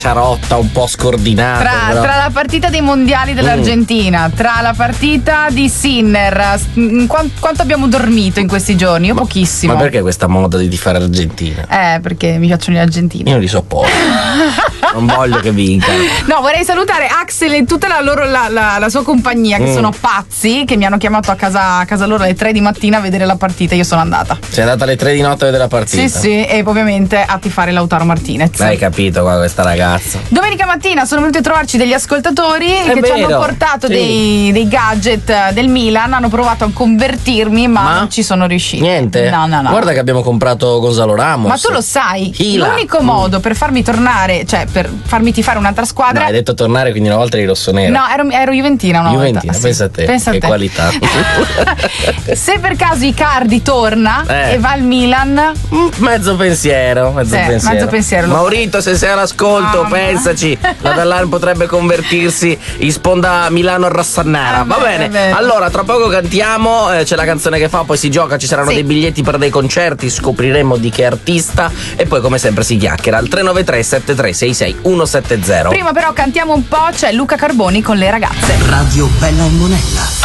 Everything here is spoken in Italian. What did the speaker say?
ciarotta un po' scordinata. Tra la partita dei mondiali dell'Argentina, tra la partita di Sinner, quanto abbiamo dormito in questi giorni? Io pochissimo. Ma perché questa moda di tifare Argentina? Perché mi piacciono gli argentini. Io non li sopporto. Non voglio che vincano. No, vorrei salutare Axel e tutta la sua compagnia, che sono pazzi, che mi hanno chiamato a casa loro alle 3 di mattina a vedere la partita. Io sono andata. Sei andata alle 3 di notte a vedere la partita? Sì, e ovviamente a tifare Lautaro Martinez. Hai capito qua questa ragazza. Domenica mattina sono venuti a trovarci degli ascoltatori che ci hanno portato dei gadget del Milan, hanno provato a convertirmi, ma non ci sono riusciti. Niente? No. Guarda che abbiamo comprato Gonzalo Ramos. Ma tu lo sai, Hila. L'unico modo per farmi tornare, cioè per farmi tifare un'altra squadra. No, hai detto tornare, quindi una volta eri rossonera. No, ero juventina una Juventina, volta. pensa a te. Pensa a che te. qualità. Se per caso Icardi torna e va al Milan, mezzo pensiero. Mezzo pensiero. Maurito, se sei all'ascolto, pensaci. La Dallan potrebbe convertirsi in sponda Milano Rossonera. Va bene. Allora, tra poco cantiamo, c'è la canzone che fa, poi si gioca, ci saranno dei biglietti per dei concerti, scopriremo di che artista e poi come sempre si chiacchiera al 393 7366 170. Prima però cantiamo un po', c'è Luca Carboni con Le ragazze. Radio Bella e Monella.